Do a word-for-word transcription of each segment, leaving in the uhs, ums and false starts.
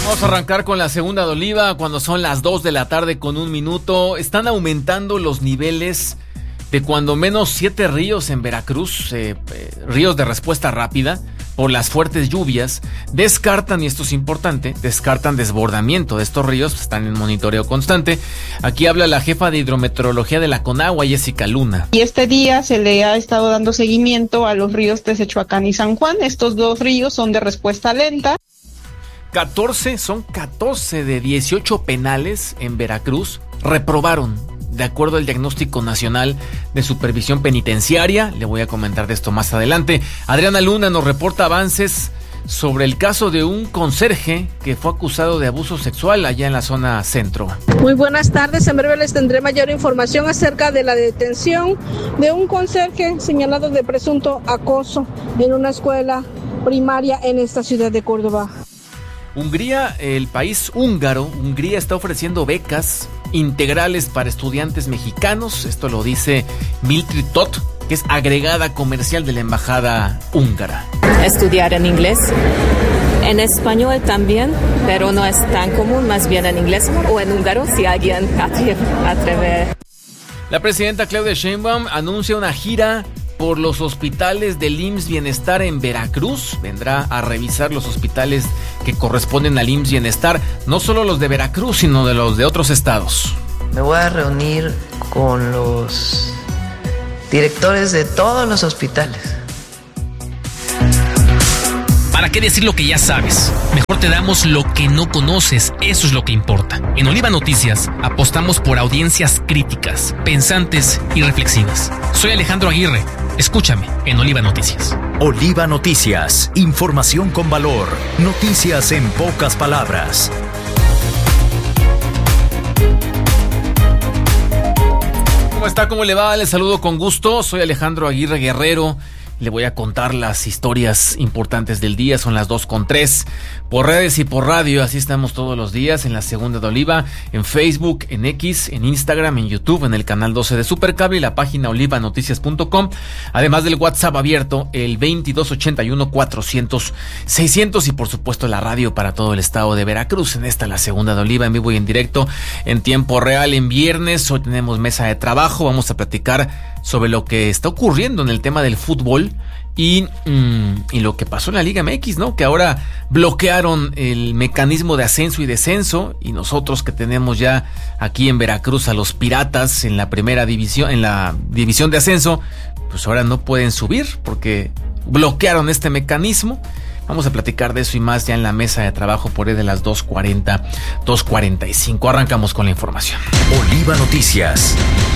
Vamos a arrancar con la segunda de Oliva cuando son las dos de la tarde con un minuto. Están aumentando los niveles de cuando menos siete ríos en Veracruz, eh, eh, ríos de respuesta rápida por las fuertes lluvias. Descartan, y esto es importante, descartan desbordamiento de estos ríos, están en monitoreo constante. Aquí habla la jefa de hidrometeorología de la Conagua, Jessica Luna. Y este día se le ha estado dando seguimiento a los ríos Tezechuacán y San Juan. Estos dos ríos son de respuesta lenta. catorce, son catorce de dieciocho penales en Veracruz reprobaron, de acuerdo al diagnóstico nacional de supervisión penitenciaria. Le voy a comentar de esto más adelante. Adriana Luna nos reporta avances sobre el caso de un conserje que fue acusado de abuso sexual allá en la zona centro. Muy buenas tardes, en breve les tendré mayor información acerca de la detención de un conserje señalado de presunto acoso en una escuela primaria en esta ciudad de Córdoba. Hungría, el país húngaro, Hungría está ofreciendo becas integrales para estudiantes mexicanos. Esto lo dice Mildred Todt, que es agregada comercial de la embajada húngara. Estudiar en inglés, en español también, pero no es tan común, más bien en inglés o en húngaro si alguien atreve. La presidenta Claudia Sheinbaum anuncia una gira por los hospitales del I M S S Bienestar en Veracruz. Vendrá a revisar los hospitales que corresponden al I M S S Bienestar, no solo los de Veracruz, sino de los de otros estados. Me voy a reunir con los directores de todos los hospitales. ¿Para qué decir lo que ya sabes? Mejor te damos lo que no conoces, eso es lo que importa. En Oliva Noticias apostamos por audiencias críticas, pensantes y reflexivas. Soy Alejandro Aguirre, escúchame en Oliva Noticias. Oliva Noticias, información con valor, noticias en pocas palabras. ¿Cómo está? ¿Cómo le va? Les saludo con gusto, soy Alejandro Aguirre Guerrero. Le voy a contar las historias importantes del día, son las dos con tres, por redes y por radio, así estamos todos los días en la segunda de Oliva, en Facebook, en X, en Instagram, en YouTube, en el canal doce de Supercable y la página oliva noticias punto com, además del WhatsApp abierto, el veintidós ochenta y uno cuatrocientos seiscientos y por supuesto la radio para todo el estado de Veracruz. En esta la segunda de Oliva, en vivo y en directo, en tiempo real, en viernes. Hoy tenemos mesa de trabajo, vamos a platicar sobre lo que está ocurriendo en el tema del fútbol y, mmm, y lo que pasó en la Liga M X, ¿no? Que ahora bloquearon el mecanismo de ascenso y descenso, y nosotros que tenemos ya aquí en Veracruz a los Piratas en la primera división, en la división de ascenso, pues ahora no pueden subir porque bloquearon este mecanismo. Vamos a platicar de eso y más ya en la mesa de trabajo por ahí de las dos cuarenta, dos cuarenta y cinco. Arrancamos con la información. Oliva Noticias.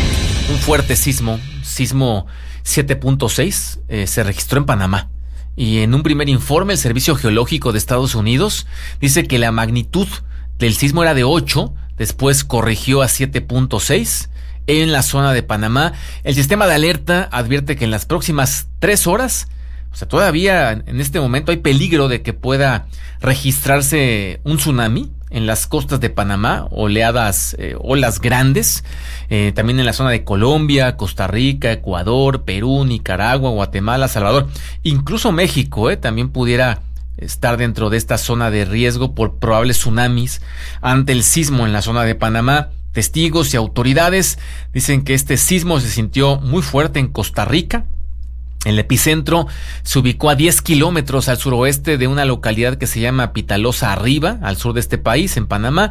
Un fuerte sismo, sismo siete punto seis, eh, se registró en Panamá. Y en un primer informe, el Servicio Geológico de Estados Unidos dice que la magnitud del sismo era de ocho, después corrigió a siete punto seis en la zona de Panamá. El sistema de alerta advierte que en las próximas tres horas, o sea, todavía en este momento hay peligro de que pueda registrarse un tsunami en las costas de Panamá, oleadas, eh, olas grandes, eh, también en la zona de Colombia, Costa Rica, Ecuador, Perú, Nicaragua, Guatemala, Salvador, incluso México, eh, también pudiera estar dentro de esta zona de riesgo por probables tsunamis ante el sismo en la zona de Panamá. Testigos y autoridades dicen que este sismo se sintió muy fuerte en Costa Rica. El epicentro se ubicó a diez kilómetros al suroeste de una localidad que se llama Pitalosa Arriba, al sur de este país, en Panamá.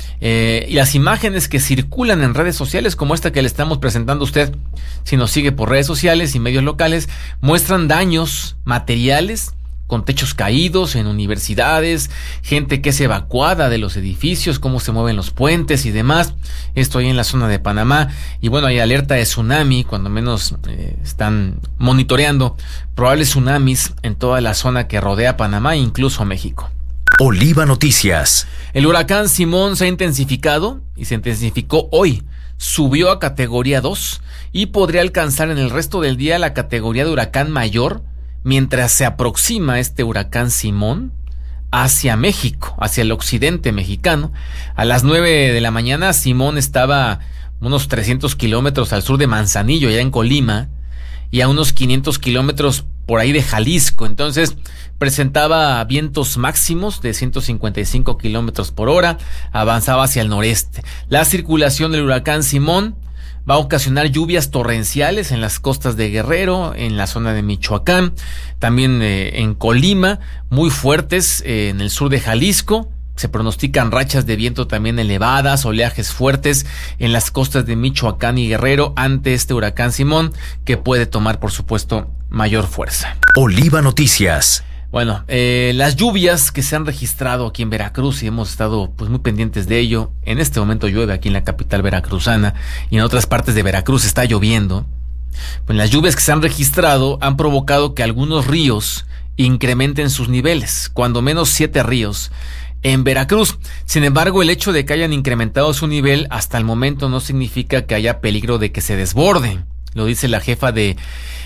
Eh, y las imágenes que circulan en redes sociales, como esta que le estamos presentando a usted, si nos sigue por redes sociales y medios locales, muestran daños materiales con techos caídos en universidades, gente que es evacuada de los edificios, cómo se mueven los puentes y demás. Esto ahí en la zona de Panamá. Y bueno, hay alerta de tsunami, cuando menos eh, están monitoreando probables tsunamis en toda la zona que rodea Panamá e incluso a México. Oliva Noticias. El huracán Simón se ha intensificado y se intensificó hoy. Subió a categoría dos y podría alcanzar en el resto del día la categoría de huracán mayor, mientras se aproxima este huracán Simón hacia México, hacia el occidente mexicano. A las nueve de la mañana, Simón estaba unos trescientos kilómetros al sur de Manzanillo, allá en Colima, y a unos quinientos kilómetros por ahí de Jalisco. Entonces presentaba vientos máximos de ciento cincuenta y cinco kilómetros por hora, avanzaba hacia el noreste. La circulación del huracán Simón va a ocasionar lluvias torrenciales en las costas de Guerrero, en la zona de Michoacán, también eh, en Colima, muy fuertes eh, en el sur de Jalisco. Se pronostican rachas de viento también elevadas, oleajes fuertes en las costas de Michoacán y Guerrero ante este huracán Simón, que puede tomar, por supuesto, mayor fuerza. Oliva Noticias. Bueno, eh, las lluvias que se han registrado aquí en Veracruz, y hemos estado pues muy pendientes de ello. En este momento llueve aquí en la capital veracruzana y en otras partes de Veracruz está lloviendo. Pues las lluvias que se han registrado han provocado que algunos ríos incrementen sus niveles, cuando menos siete ríos en Veracruz. Sin embargo, el hecho de que hayan incrementado su nivel hasta el momento no significa que haya peligro de que se desborden. Lo dice la jefa de,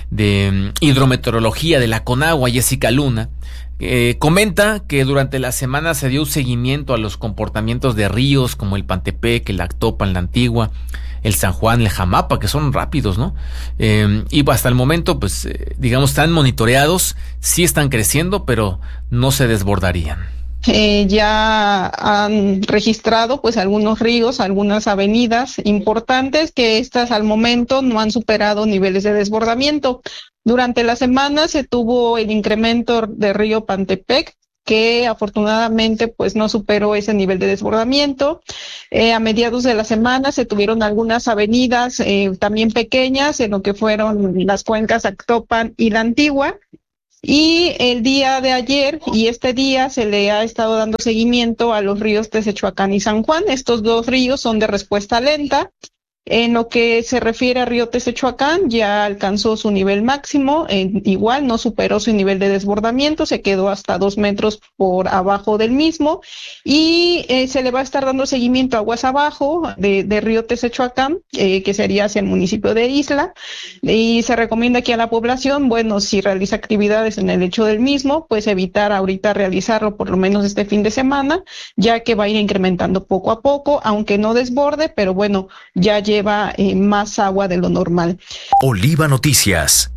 de hidrometeorología de la Conagua, Jessica Luna. Eh, comenta que durante la semana se dio un seguimiento a los comportamientos de ríos como el Pantepec, el Actopan, la Antigua, el San Juan, el Jamapa, que son rápidos, ¿no? Eh, y hasta el momento, pues, eh, digamos, están monitoreados, sí están creciendo, pero no se desbordarían. Eh, ya han registrado pues algunos ríos, algunas avenidas importantes que estas al momento no han superado niveles de desbordamiento. Durante la semana se tuvo el incremento de río Pantepec, que afortunadamente pues no superó ese nivel de desbordamiento. Eh, a mediados de la semana se tuvieron algunas avenidas eh, también pequeñas en lo que fueron las cuencas Actopan y la Antigua. Y el día de ayer y este día se le ha estado dando seguimiento a los ríos Texechuacán y San Juan. Estos dos ríos son de respuesta lenta. En lo que se refiere a río Texechuacán, ya alcanzó su nivel máximo, eh, igual no superó su nivel de desbordamiento, se quedó hasta dos metros por abajo del mismo, y eh, se le va a estar dando seguimiento a aguas abajo de, de río Texechuacán, eh, que sería hacia el municipio de Isla, y se recomienda aquí a la población, bueno, si realiza actividades en el lecho del mismo, pues evitar ahorita realizarlo por lo menos este fin de semana, ya que va a ir incrementando poco a poco, aunque no desborde, pero bueno, ya llega lleva eh, más agua de lo normal. Oliva Noticias.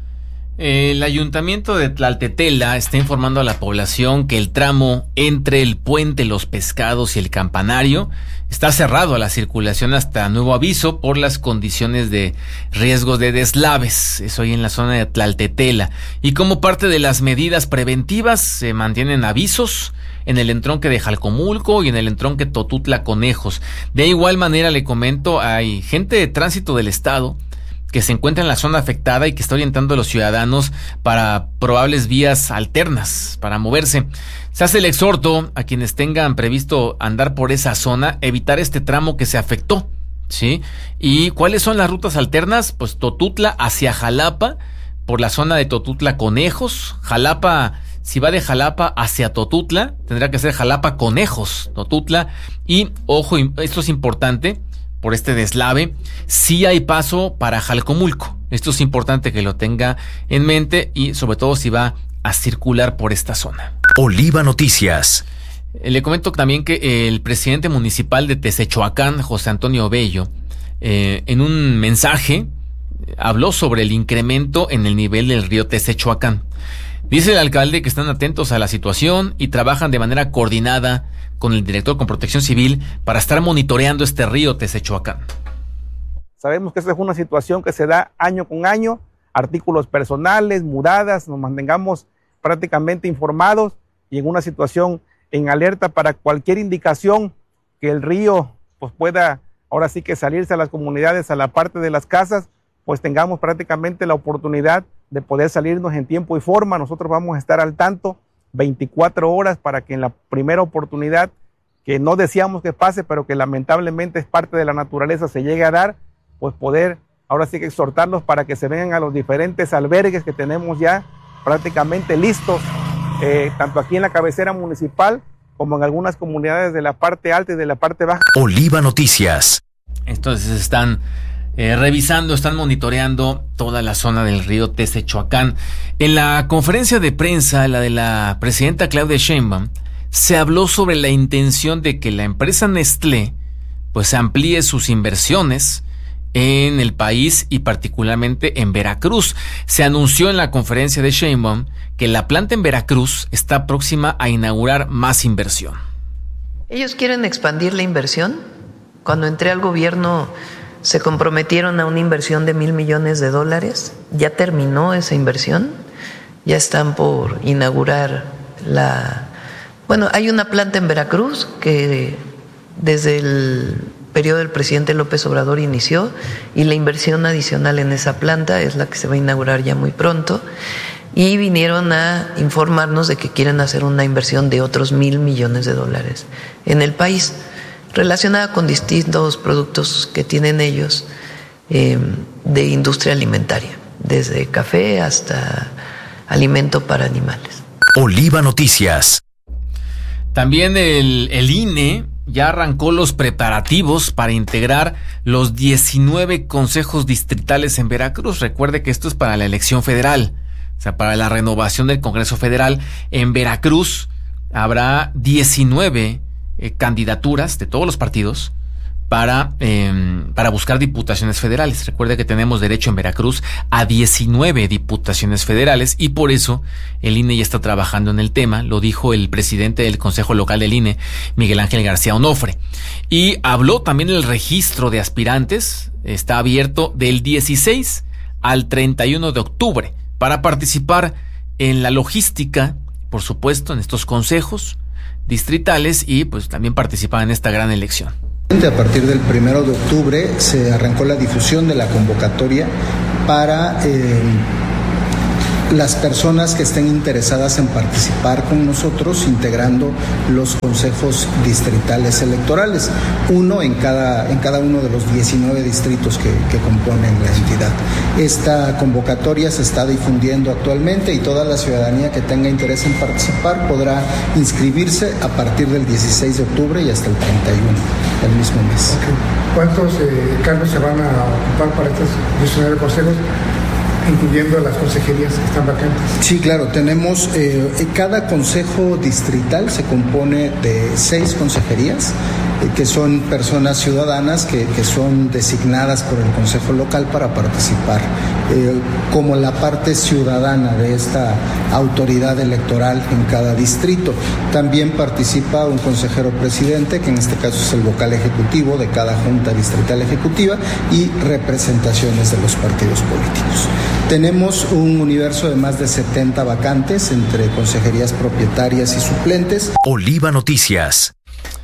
El ayuntamiento de Tlaltetela está informando a la población que el tramo entre el puente Los Pescados y el Campanario está cerrado a la circulación hasta nuevo aviso por las condiciones de riesgos de deslaves. Eso ahí en la zona de Tlaltetela. Y como parte de las medidas preventivas se mantienen avisos en el entronque de Jalcomulco y en el entronque Totutla Conejos. De igual manera le comento, hay gente de tránsito del estado que se encuentra en la zona afectada y que está orientando a los ciudadanos para probables vías alternas para moverse. Se hace el exhorto a quienes tengan previsto andar por esa zona, evitar este tramo que se afectó, ¿sí? ¿Y cuáles son las rutas alternas? Pues Totutla hacia Jalapa, por la zona de Totutla Conejos. Jalapa, si va de Jalapa hacia Totutla, tendrá que ser Jalapa Conejos, Totutla. Y, ojo, esto es importante, por este deslave, sí hay paso para Jalcomulco. Esto es importante que lo tenga en mente y sobre todo si va a circular por esta zona. Oliva Noticias. Le comento también que el presidente municipal de Texechuacán, José Antonio Bello, eh, en un mensaje habló sobre el incremento en el nivel del río Texechuacán. Dice el alcalde que están atentos a la situación y trabajan de manera coordinada con el director con Protección Civil para estar monitoreando este río Texechuacán. Sabemos que esta es una situación que se da año con año, artículos personales, mudadas, nos mantengamos prácticamente informados y en una situación en alerta para cualquier indicación que el río pues pueda ahora sí que salirse a las comunidades, a la parte de las casas, pues tengamos prácticamente la oportunidad de poder salirnos en tiempo y forma. Nosotros vamos a estar al tanto veinticuatro horas para que en la primera oportunidad, que no deseamos que pase, pero que lamentablemente es parte de la naturaleza, se llegue a dar, pues poder ahora sí que exhortarlos para que se vengan a los diferentes albergues que tenemos ya prácticamente listos, eh, tanto aquí en la cabecera municipal como en algunas comunidades de la parte alta y de la parte baja. Oliva Noticias. Entonces están Eh, revisando, están monitoreando toda la zona del río Texechuacán. En la conferencia de prensa, la de la presidenta Claudia Sheinbaum, se habló sobre la intención de que la empresa Nestlé pues amplíe sus inversiones en el país y particularmente en Veracruz. Se anunció en la conferencia de Sheinbaum que la planta en Veracruz está próxima a inaugurar más inversión. Ellos quieren expandir la inversión. Cuando entré al gobierno se comprometieron a una inversión de mil millones de dólares. Ya terminó esa inversión. Ya están por inaugurar la... Bueno, hay una planta en Veracruz que desde el periodo del presidente López Obrador inició, y la inversión adicional en esa planta es la que se va a inaugurar ya muy pronto, y vinieron a informarnos de que quieren hacer una inversión de otros mil millones de dólares en el país, relacionada con distintos productos que tienen ellos eh, de industria alimentaria, desde café hasta alimento para animales. Oliva Noticias. También el, el I N E ya arrancó los preparativos para integrar los diecinueve consejos distritales en Veracruz. Recuerde que esto es para la elección federal, o sea, para la renovación del Congreso Federal. En Veracruz habrá diecinueve eh, candidaturas de todos los partidos para, eh, para buscar diputaciones federales. Recuerde que tenemos derecho en Veracruz a diecinueve diputaciones federales y por eso el I N E ya está trabajando en el tema. Lo dijo el presidente del Consejo Local del I N E, Miguel Ángel García Onofre. Y habló también del registro de aspirantes. Está abierto del dieciséis al treinta y uno de octubre para participar en la logística, por supuesto, en estos consejos distritales y pues también participar en esta gran elección. A partir del primero de octubre se arrancó la difusión de la convocatoria para eh, las personas que estén interesadas en participar con nosotros integrando los consejos distritales electorales, uno en cada, en cada uno de los diecinueve distritos que, que componen la entidad. Esta convocatoria se está difundiendo actualmente y toda la ciudadanía que tenga interés en participar podrá inscribirse a partir del dieciséis de octubre y hasta el treinta y uno del mismo mes. Okay. ¿Cuántos eh, cargos se van a ocupar para estos diecinueve consejos, incluyendo las consejerías que están vacantes? Sí, claro, tenemos, eh, cada consejo distrital se compone de seis consejerías, eh, que son personas ciudadanas que, que son designadas por el consejo local para participar eh, como la parte ciudadana de esta autoridad electoral en cada distrito. También participa un consejero presidente, que en este caso es el vocal ejecutivo de cada junta distrital ejecutiva, y representaciones de los partidos políticos. Tenemos un universo de más de setenta vacantes entre consejerías propietarias y suplentes. Oliva Noticias.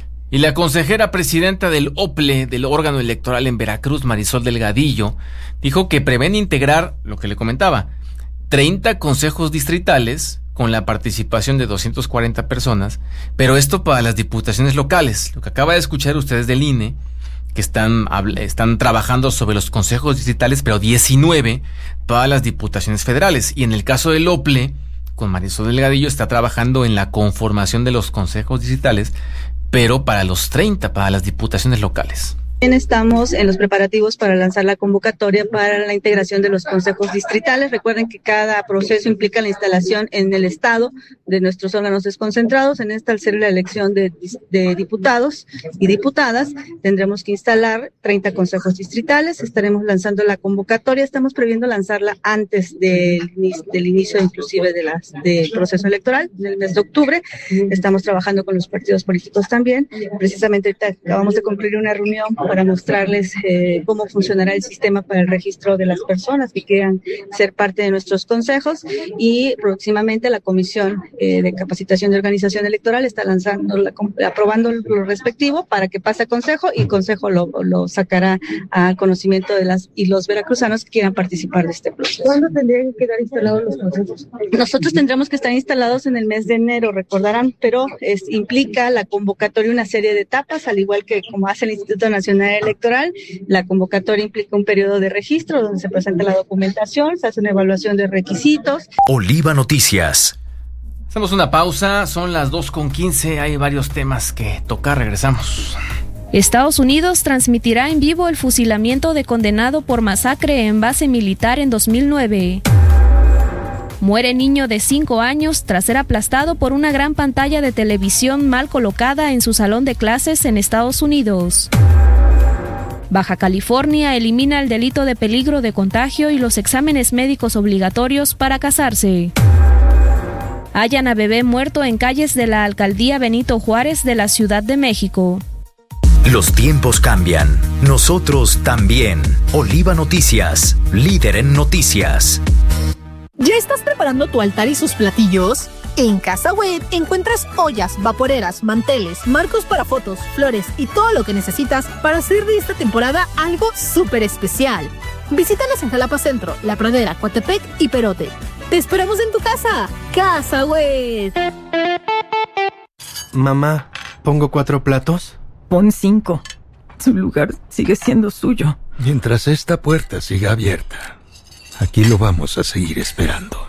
Y la consejera presidenta del O P L E, del órgano electoral en Veracruz, Marisol Delgadillo, dijo que prevén integrar, lo que le comentaba, treinta consejos distritales con la participación de doscientas cuarenta personas, pero esto para las diputaciones locales. Lo que acaba de escuchar ustedes del I N E, que están, están trabajando sobre los consejos distritales, pero diecinueve para las diputaciones federales. Y en el caso del O P L E, con Marisol Delgadillo, está trabajando en la conformación de los consejos distritales, pero para los treinta, para las diputaciones locales. Estamos en los preparativos para lanzar la convocatoria para la integración de los consejos distritales. Recuerden que cada proceso implica la instalación en el estado de nuestros órganos desconcentrados. En esta, al ser la elección de, de diputados y diputadas, tendremos que instalar treinta consejos distritales. Estaremos lanzando la convocatoria. Estamos previendo lanzarla antes del, del inicio inclusive de las, del proceso electoral, en el mes de octubre. Estamos trabajando con los partidos políticos también. Precisamente ahorita acabamos de concluir una reunión para mostrarles eh, cómo funcionará el sistema para el registro de las personas que quieran ser parte de nuestros consejos, y próximamente la Comisión eh, de Capacitación de Organización Electoral está lanzando, la, aprobando lo respectivo para que pase a Consejo, y Consejo lo, lo sacará al conocimiento de las y los veracruzanos que quieran participar de este proceso. ¿Cuándo tendrían que quedar instalados los consejos? Nosotros tendremos que estar instalados en el mes de enero, recordarán, pero es, implica la convocatoria una serie de etapas, al igual que como hace el Instituto Nacional Electoral. La convocatoria implica un periodo de registro donde se presenta la documentación, se hace una evaluación de requisitos. Oliva Noticias. Hacemos una pausa, son las dos con quince, hay varios temas que tocar, regresamos. Estados Unidos transmitirá en vivo el fusilamiento de condenado por masacre en base militar en dos mil nueve. Muere niño de cinco años tras ser aplastado por una gran pantalla de televisión mal colocada en su salón de clases en Estados Unidos. Baja California elimina el delito de peligro de contagio y los exámenes médicos obligatorios para casarse. Hallan a bebé muerto en calles de la alcaldía Benito Juárez de la Ciudad de México. Los tiempos cambian, nosotros también. Oliva Noticias, líder en noticias. ¿Ya estás preparando tu altar y sus platillos? En Casa Web encuentras ollas, vaporeras, manteles, marcos para fotos, flores y todo lo que necesitas para hacer de esta temporada algo súper especial. Visítanos en Jalapa Centro, La Pradera, Coatepec y Perote. ¡Te esperamos en tu casa! ¡Casa Web! Mamá, ¿pongo cuatro platos? Pon cinco. Su lugar sigue siendo suyo. Mientras esta puerta siga abierta, aquí lo vamos a seguir esperando.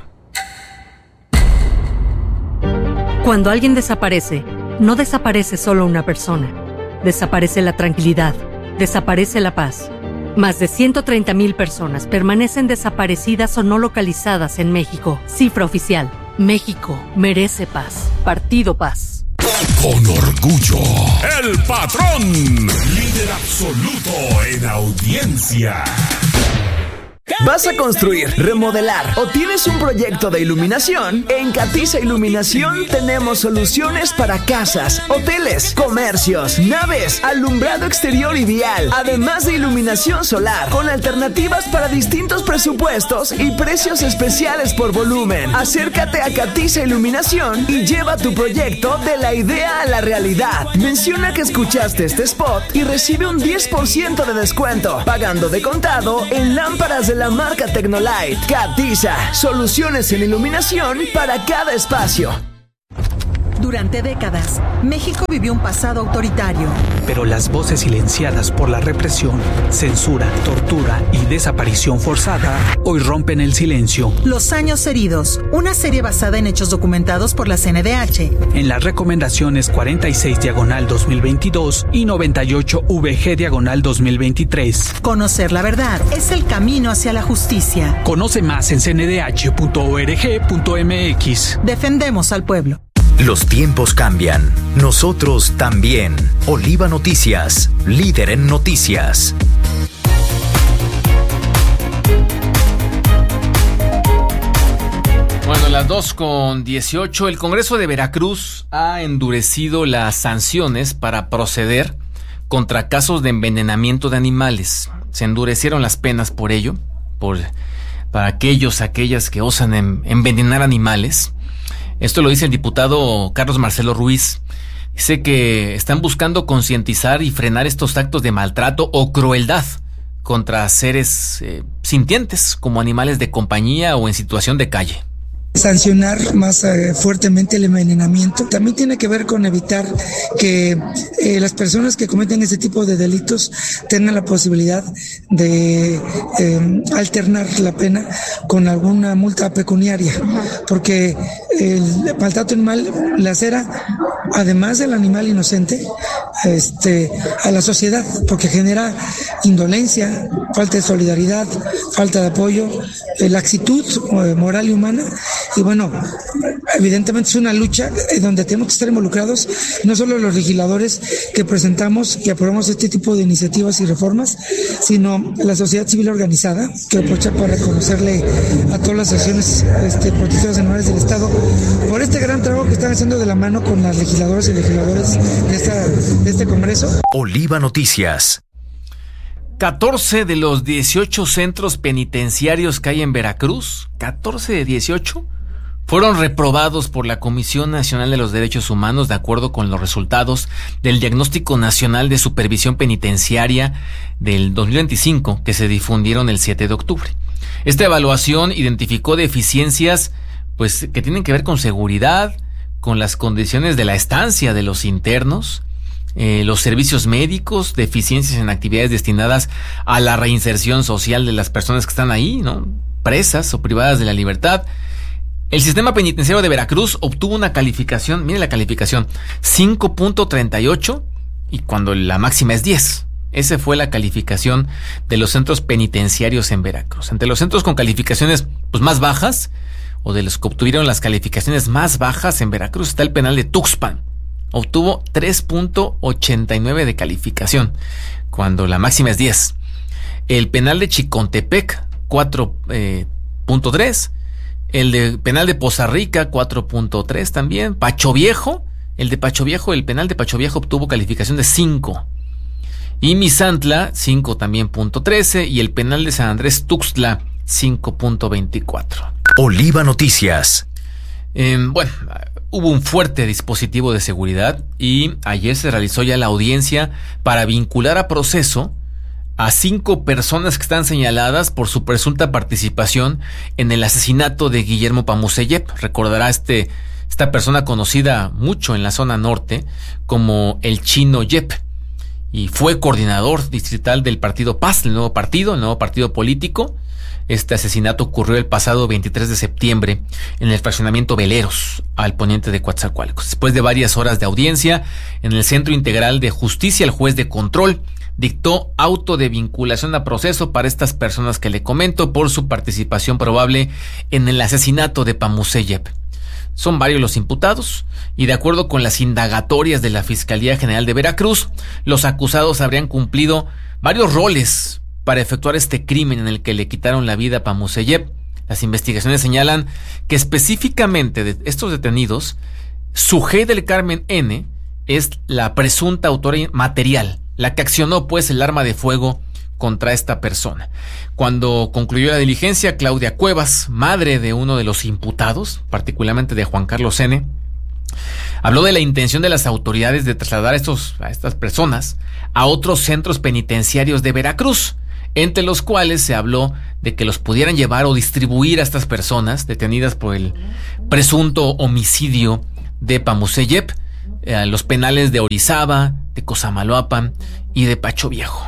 Cuando alguien desaparece, no desaparece solo una persona. Desaparece la tranquilidad. Desaparece la paz. Más de ciento treinta mil personas permanecen desaparecidas o no localizadas en México. Cifra oficial. México merece paz. Partido Paz. Con orgullo, el patrón, líder absoluto en audiencia. ¿Vas a construir, remodelar o tienes un proyecto de iluminación? En Catiza Iluminación tenemos soluciones para casas, hoteles, comercios, naves, alumbrado exterior y vial, además de iluminación solar, con alternativas para distintos presupuestos y precios especiales por volumen. Acércate a Catiza Iluminación y lleva tu proyecto de la idea a la realidad. Menciona que escuchaste este spot y recibe un diez por ciento de descuento, pagando de contado en lámparas de la marca Tecnolight. Catiza, soluciones en iluminación para cada espacio. Durante décadas, México vivió un pasado autoritario. Pero las voces silenciadas por la represión, censura, tortura y desaparición forzada hoy rompen el silencio. Los años heridos, una serie basada en hechos documentados por la C N D H. En las recomendaciones cuarenta y seis diagonal dos mil veintidós y noventa y ocho V G diagonal dos mil veintitrés. Conocer la verdad es el camino hacia la justicia. Conoce más en c n d h punto org punto m x. Defendemos al pueblo. Los tiempos cambian, nosotros también. Oliva Noticias, líder en noticias. Bueno, las dos con dieciocho, el Congreso de Veracruz ha endurecido las sanciones para proceder contra casos de envenenamiento de animales. Se endurecieron las penas por ello, por, para aquellos, aquellas que osan en, envenenar animales. Esto lo dice el diputado Carlos Marcelo Ruiz. Dice que están buscando concientizar y frenar estos actos de maltrato o crueldad contra seres eh, sintientes, como animales de compañía o en situación de calle. Sancionar más eh, fuertemente el envenenamiento. También tiene que ver con evitar que eh, las personas que cometen este tipo de delitos tengan la posibilidad de eh, alternar la pena con alguna multa pecuniaria, porque el maltrato animal lacera, además del animal inocente, este, a la sociedad, porque genera indolencia, falta de solidaridad, falta de apoyo, eh, laxitud eh, moral y humana. Y bueno, evidentemente es una lucha donde tenemos que estar involucrados no solo los legisladores que presentamos y aprobamos este tipo de iniciativas y reformas, sino la sociedad civil organizada, que aprovecha para reconocerle a todas las acciones este, protectoras de animales del Estado por este gran trabajo que están haciendo de la mano con las legisladoras y legisladores de, esta, de este Congreso. Oliva Noticias. catorce de los dieciocho centros penitenciarios que hay en Veracruz, catorce de dieciocho, fueron reprobados por la Comisión Nacional de los Derechos Humanos de acuerdo con los resultados del Diagnóstico Nacional de Supervisión Penitenciaria del dos mil veinticinco que se difundieron el siete de octubre. Esta evaluación identificó deficiencias pues que tienen que ver con seguridad, con las condiciones de la estancia de los internos, eh, los servicios médicos, deficiencias en actividades destinadas a la reinserción social de las personas que están ahí, ¿no? Presas o privadas de la libertad. El sistema penitenciario de Veracruz obtuvo una calificación, mire la calificación, cinco punto treinta y ocho, y cuando la máxima es diez. Esa fue la calificación de los centros penitenciarios en Veracruz. Entre los centros con calificaciones pues más bajas, o de los que obtuvieron las calificaciones más bajas en Veracruz, está el penal de Tuxpan. Obtuvo tres punto ochenta y nueve de calificación, cuando la máxima es diez. El penal de Chicontepec, cuatro punto tres. El de penal de Poza Rica, cuatro punto tres también. Pacho Viejo, el de Pacho Viejo, el penal de Pacho Viejo obtuvo calificación de cinco. Y Misantla, cinco también punto trece. Y el penal de San Andrés Tuxtla, cinco punto veinticuatro. Oliva Noticias. Eh, bueno, hubo un fuerte dispositivo de seguridad y ayer se realizó ya la audiencia para vincular a proceso a cinco personas que están señaladas por su presunta participación en el asesinato de Guillermo Pamuce Yep. Recordará este, esta persona conocida mucho en la zona norte como el Chino Yep, y fue coordinador distrital del partido P A S, el nuevo partido, el nuevo partido político. Este asesinato ocurrió el pasado veintitrés de septiembre en el fraccionamiento Veleros, al poniente de Coatzacoalcos. Después de varias horas de audiencia en el Centro Integral de Justicia, el juez de control dictó auto de vinculación a proceso para estas personas que le comento por su participación probable en el asesinato de Pamuce Yep. Son varios los imputados y, de acuerdo con las indagatorias de la Fiscalía General de Veracruz, los acusados habrían cumplido varios roles para efectuar este crimen en el que le quitaron la vida a Pamuce Yep. Las investigaciones señalan que específicamente de estos detenidos, Sujei del Carmen N. es la presunta autora material, la que accionó pues el arma de fuego contra esta persona. Cuando concluyó la diligencia, Claudia Cuevas, madre de uno de los imputados, particularmente de Juan Carlos N., habló de la intención de las autoridades de trasladar a, estos, a estas personas a otros centros penitenciarios de Veracruz, entre los cuales se habló de que los pudieran llevar o distribuir a estas personas detenidas por el presunto homicidio de Pamuce Yep, a los penales de Orizaba, de Cosamaloapan y de Pacho Viejo.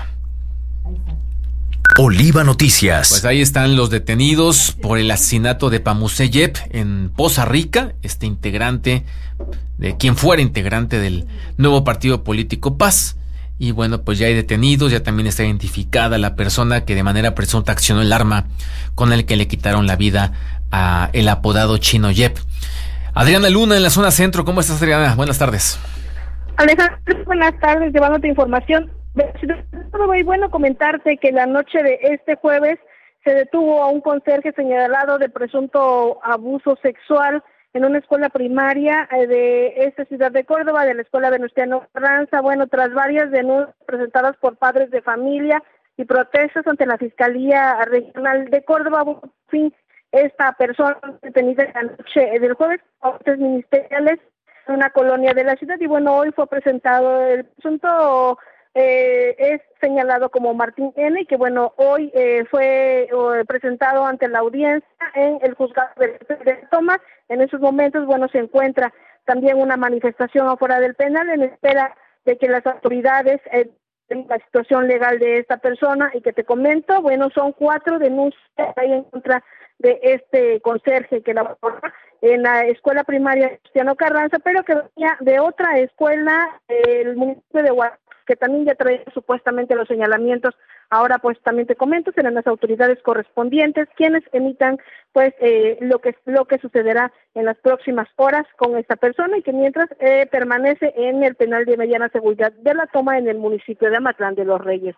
Oliva Noticias. Pues ahí están los detenidos por el asesinato de Pamuce Yep en Poza Rica, este integrante, de quien fuera integrante del nuevo partido político P A S. Y bueno, pues ya hay detenidos, ya también está identificada la persona que de manera presunta accionó el arma con el que le quitaron la vida a el apodado Chino Yep. Adriana Luna en la zona centro. ¿Cómo estás, Adriana? Buenas tardes. Alejandro, buenas tardes, llevándote información. Y bueno, comentarte que la noche de este jueves se detuvo a un conserje señalado de presunto abuso sexual en una escuela primaria de esta ciudad de Córdoba, de la escuela Venustiano Carranza. Bueno, tras varias denuncias presentadas por padres de familia y protestas ante la Fiscalía Regional de Córdoba, por fin esta persona detenida la noche del jueves por autoridades ministeriales en una colonia de la ciudad. Y bueno, hoy fue presentado el presunto. Eh, es señalado como Martín N., que bueno, hoy eh, fue eh, presentado ante la audiencia en el juzgado de, de Tomás. En esos momentos, bueno, se encuentra también una manifestación afuera del penal en espera de que las autoridades eh, la situación legal de esta persona. Y que te comento, bueno, son cuatro denuncias ahí en contra de este conserje que labora en la escuela primaria Venustiano Carranza, pero que venía de otra escuela, eh, el municipio de Guadalajara, que también ya traía supuestamente los señalamientos. Ahora pues también te comento, serán las autoridades correspondientes quienes emitan pues eh, lo que lo que sucederá en las próximas horas con esta persona, y que mientras eh, permanece en el penal de mediana seguridad de La Toma en el municipio de Amatlán de los Reyes.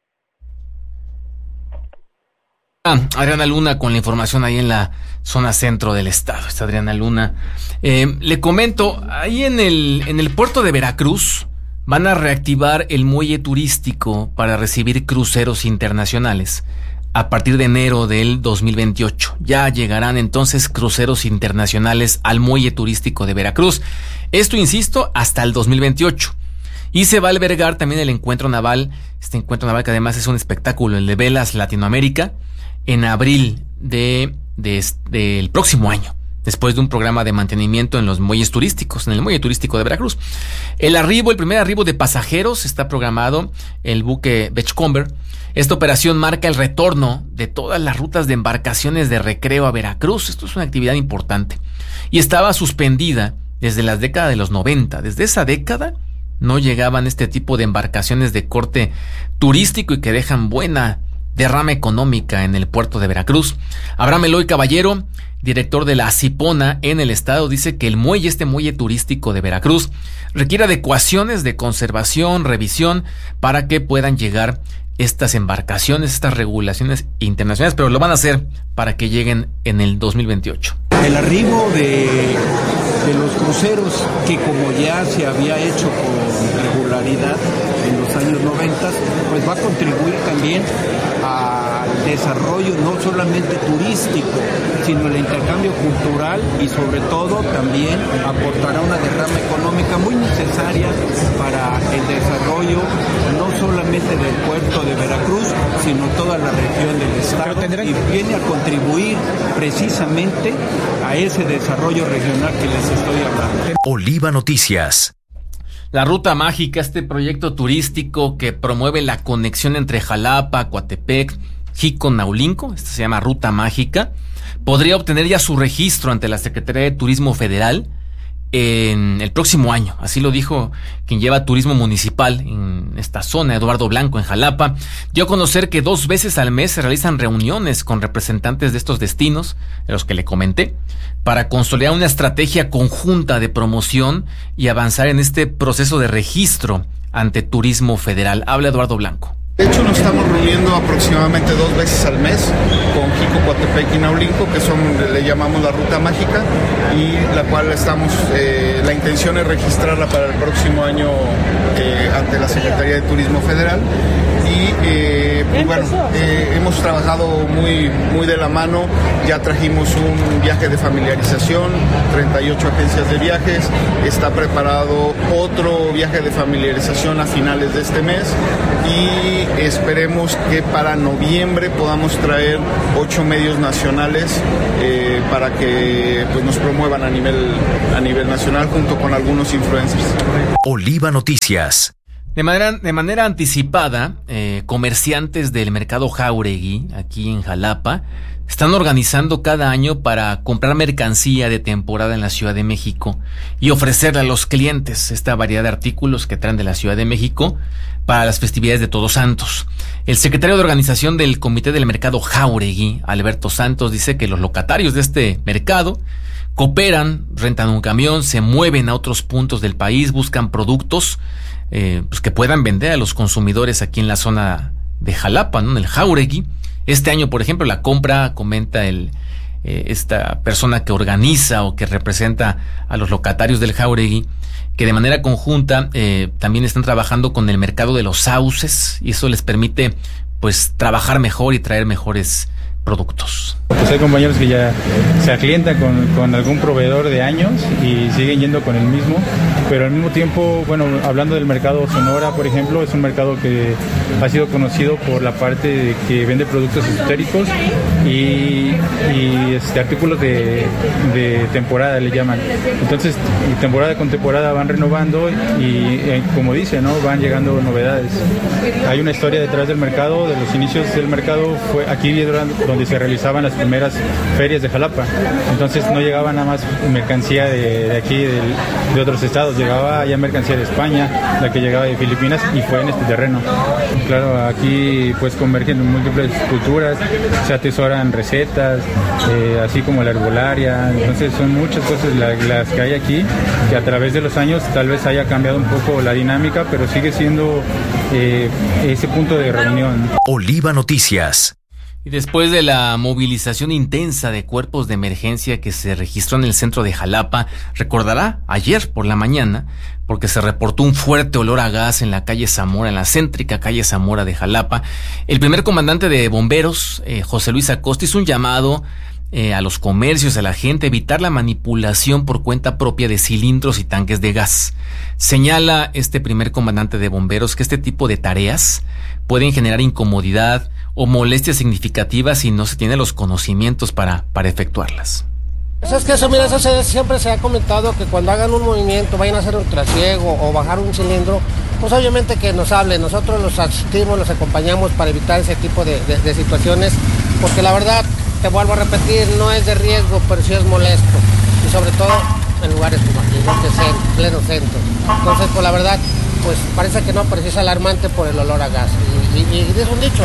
Ah, Adriana Luna con la información ahí en la zona centro del estado. Está Adriana Luna. Eh, le comento, ahí en el en el puerto de Veracruz van a reactivar el muelle turístico para recibir cruceros internacionales a partir de enero del dos mil veintiocho. Ya llegarán entonces cruceros internacionales al muelle turístico de Veracruz. Esto, insisto, hasta el dos mil veintiocho. Y se va a albergar también el encuentro naval, este encuentro naval que además es un espectáculo, el de Velas Latinoamérica, en abril de, de, de, del próximo año, después de un programa de mantenimiento en los muelles turísticos, en el muelle turístico de Veracruz. El arribo, el primer arribo de pasajeros está programado, el buque Beachcomber. Esta operación marca el retorno de todas las rutas de embarcaciones de recreo a Veracruz. Esto es una actividad importante y estaba suspendida desde las décadas de los noventa. Desde esa década no llegaban este tipo de embarcaciones de corte turístico y que dejan buena derrama económica en el puerto de Veracruz. Abraham Eloy Caballero, director de la Acipona en el estado, dice que el muelle, este muelle turístico de Veracruz, requiere adecuaciones de conservación, revisión, para que puedan llegar estas embarcaciones, estas regulaciones internacionales, pero lo van a hacer para que lleguen en el dos mil veintiocho. El arribo de, de los cruceros, que como ya se había hecho con regularidad en los años noventa, pues va a contribuir también al desarrollo no solamente turístico, sino el intercambio cultural, y sobre todo también aportará una derrama económica muy necesaria para el desarrollo no solamente del puerto de Veracruz, sino toda la región del estado, y viene a contribuir precisamente a ese desarrollo regional que les estoy hablando. Oliva Noticias. La Ruta Mágica, este proyecto turístico que promueve la conexión entre Jalapa, Coatepec, Jico, Naulinco, esta se llama Ruta Mágica, podría obtener ya su registro ante la Secretaría de Turismo Federal en el próximo año. Así lo dijo quien lleva turismo municipal en esta zona, Eduardo Blanco, en Jalapa. Dio a conocer que dos veces al mes se realizan reuniones con representantes de estos destinos, de los que le comenté, para consolidar una estrategia conjunta de promoción y avanzar en este proceso de registro ante Turismo Federal. Habla Eduardo Blanco. De hecho, nos estamos reuniendo aproximadamente dos veces al mes con Jico, Coatepec y Naulinco, que son, le llamamos la Ruta Mágica, y la cual estamos, eh, la intención es registrarla para el próximo año eh, ante la Secretaría de Turismo Federal. Y eh, pues bueno, eh, hemos trabajado muy, muy de la mano. Ya trajimos un viaje de familiarización, treinta y ocho agencias de viajes. Está preparado otro viaje de familiarización a finales de este mes, y esperemos que para noviembre podamos traer ocho medios nacionales eh, para que pues, nos promuevan a nivel, a nivel nacional, junto con algunos influencers. Oliva Noticias. De manera, de manera anticipada, eh, comerciantes del mercado Jáuregui, aquí en Jalapa, están organizando cada año para comprar mercancía de temporada en la Ciudad de México y ofrecerle a los clientes esta variedad de artículos que traen de la Ciudad de México para las festividades de Todos Santos. El secretario de organización del Comité del Mercado Jáuregui, Alberto Santos, dice que los locatarios de este mercado cooperan, rentan un camión, se mueven a otros puntos del país, buscan productos Eh, pues que puedan vender a los consumidores aquí en la zona de Jalapa, ¿no? En el Jáuregui. Este año, por ejemplo, la compra, comenta el eh, esta persona que organiza o que representa a los locatarios del Jáuregui, que de manera conjunta eh, también están trabajando con el mercado de los sauces, y eso les permite pues trabajar mejor y traer mejores productos. Pues hay compañeros que ya se aclientan con, con algún proveedor de años y siguen yendo con el mismo, pero al mismo tiempo, bueno, hablando del mercado Sonora, por ejemplo, es un mercado que ha sido conocido por la parte de que vende productos esotéricos y, y este, artículos de, de temporada, le llaman. Entonces, temporada con temporada van renovando y, eh, como dice, ¿no? Van llegando novedades. Hay una historia detrás del mercado, de los inicios del mercado, fue aquí donde se realizaban las primeras ferias de Jalapa. Entonces no llegaba nada más mercancía de, de aquí, de, de otros estados, llegaba ya mercancía de España, la que llegaba de Filipinas, y fue en este terreno. Claro, aquí pues convergen múltiples culturas, se atesoran recetas, eh, así como la herbolaria. Entonces son muchas cosas la, las que hay aquí, que a través de los años tal vez haya cambiado un poco la dinámica, pero sigue siendo eh, ese punto de reunión. Oliva Noticias. Y después de la movilización intensa de cuerpos de emergencia que se registró en el centro de Jalapa, recordará ayer por la mañana, porque se reportó un fuerte olor a gas en la calle Zamora, en la céntrica calle Zamora de Jalapa, el primer comandante de bomberos, eh, José Luis Acosta, hizo un llamado eh, a los comercios, a la gente, a evitar la manipulación por cuenta propia de cilindros y tanques de gas. Señala este primer comandante de bomberos que este tipo de tareas pueden generar incomodidad o molestias significativas si no se tienen los conocimientos para, para efectuarlas. Pues es que eso, mira, eso se, siempre se ha comentado que cuando hagan un movimiento, vayan a hacer un trasiego o bajar un cilindro, pues obviamente que nos hablen, nosotros los asistimos, los acompañamos para evitar ese tipo de, de, de situaciones, porque la verdad, te vuelvo a repetir, no es de riesgo, pero sí es molesto, y sobre todo en lugares como aquí, ¿no? Que es en pleno centro. Entonces, pues la verdad, pues parece que no, pero sí es alarmante por el olor a gas. Y, y, y es un dicho,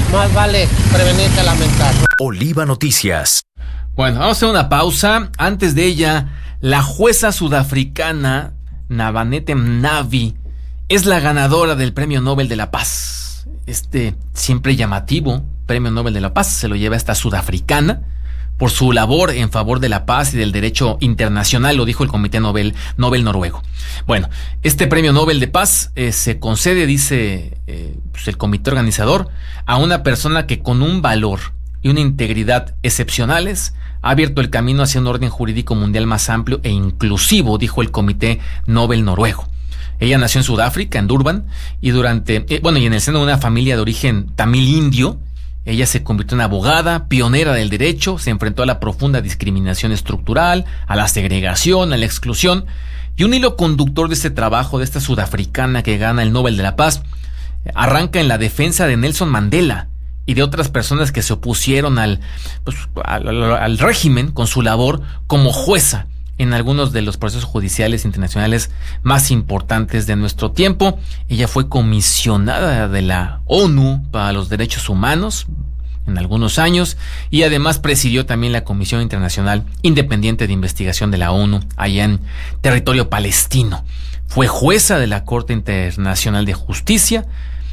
más vale prevenir que lamentar. Oliva Noticias. Bueno, vamos a hacer una pausa. Antes de ella, la jueza sudafricana Navanete Mnavi es la ganadora del Premio Nobel de la Paz. Este siempre llamativo Premio Nobel de la Paz se lo lleva esta sudafricana por su labor en favor de la paz y del derecho internacional, lo dijo el Comité Nobel, Nobel noruego. Bueno, este Premio Nobel de Paz eh, se concede, dice eh, pues el comité organizador, a una persona que con un valor y una integridad excepcionales ha abierto el camino hacia un orden jurídico mundial más amplio e inclusivo, dijo el Comité Nobel noruego. Ella nació en Sudáfrica, en Durban, y durante, eh, bueno, y en el seno de una familia de origen tamil indio. Ella se convirtió en abogada, pionera del derecho, se enfrentó a la profunda discriminación estructural, a la segregación, a la exclusión, y un hilo conductor de este trabajo, de esta sudafricana que gana el Nobel de la Paz, arranca en la defensa de Nelson Mandela y de otras personas que se opusieron al, pues, al, al, al régimen con su labor como jueza en algunos de los procesos judiciales internacionales más importantes de nuestro tiempo. Ella fue comisionada de la ONU para los Derechos Humanos en algunos años y además presidió también la Comisión Internacional Independiente de Investigación de la ONU allá en territorio palestino. Fue jueza de la Corte Internacional de Justicia.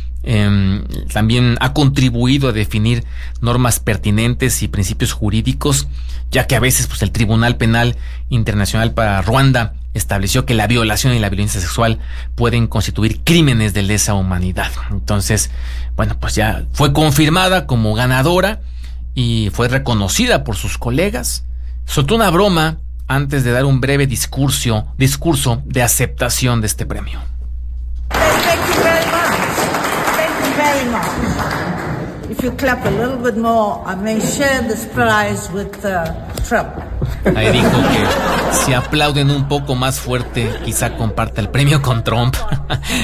Eh, también ha contribuido a definir normas pertinentes y principios jurídicos, ya que a veces pues, el Tribunal Penal Internacional para Ruanda estableció que la violación y la violencia sexual pueden constituir crímenes de lesa humanidad. Entonces, bueno, pues ya fue confirmada como ganadora y fue reconocida por sus colegas. Soltó una broma antes de dar un breve discurso, discurso de aceptación de este premio. Thank you very much. Thank you very much. If you clap a little bit more, I may share this prize with uh, Trump. Ahí dijo que si aplauden un poco más fuerte, quizá comparta el premio con Trump.